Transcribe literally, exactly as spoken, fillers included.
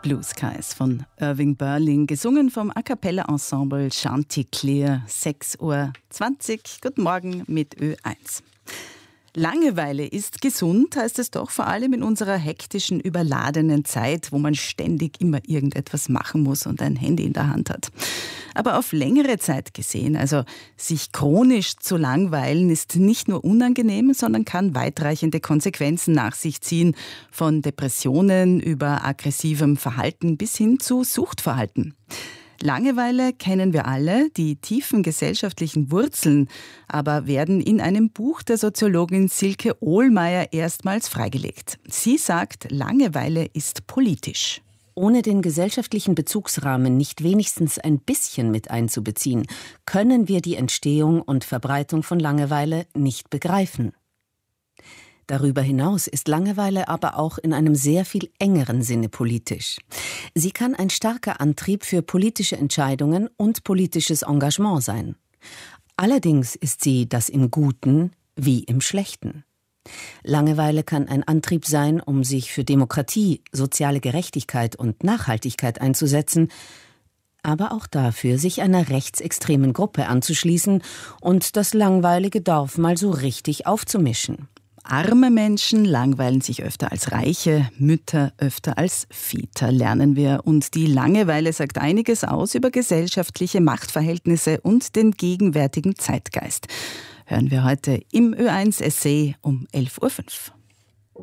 Blue Skies von Irving Berlin, gesungen vom A-Cappella-Ensemble Chanticleer. sechs Uhr zwanzig. Guten Morgen mit Ö eins. Langeweile ist gesund, heißt es doch, vor allem in unserer hektischen, überladenen Zeit, wo man ständig immer irgendetwas machen muss und ein Handy in der Hand hat. Aber auf längere Zeit gesehen, also sich chronisch zu langweilen, ist nicht nur unangenehm, sondern kann weitreichende Konsequenzen nach sich ziehen, von Depressionen über aggressivem Verhalten bis hin zu Suchtverhalten. Langeweile kennen wir alle, die tiefen gesellschaftlichen Wurzeln aber werden in einem Buch der Soziologin Silke Ohlmeier erstmals freigelegt. Sie sagt, Langeweile ist politisch. Ohne den gesellschaftlichen Bezugsrahmen nicht wenigstens ein bisschen mit einzubeziehen, können wir die Entstehung und Verbreitung von Langeweile nicht begreifen. Darüber hinaus ist Langeweile aber auch in einem sehr viel engeren Sinne politisch. Sie kann ein starker Antrieb für politische Entscheidungen und politisches Engagement sein. Allerdings ist sie das im Guten wie im Schlechten. Langeweile kann ein Antrieb sein, um sich für Demokratie, soziale Gerechtigkeit und Nachhaltigkeit einzusetzen, aber auch dafür, sich einer rechtsextremen Gruppe anzuschließen und das langweilige Dorf mal so richtig aufzumischen. Arme Menschen langweilen sich öfter als Reiche, Mütter öfter als Väter, lernen wir. Und die Langeweile sagt einiges aus über gesellschaftliche Machtverhältnisse und den gegenwärtigen Zeitgeist. Hören wir heute im Ö eins Essay um elf Uhr fünf.